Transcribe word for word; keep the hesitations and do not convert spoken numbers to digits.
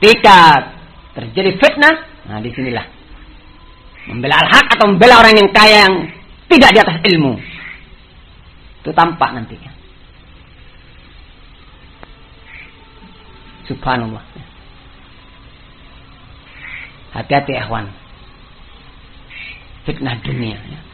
Ketika terjadi fitnah, nah disinilah membela al-haq atau membela orang yang kaya yang tidak di atas ilmu. Itu tampak nantinya. Subhanallah. Hati-hati ikhwan. Fitnah dunia. Ya.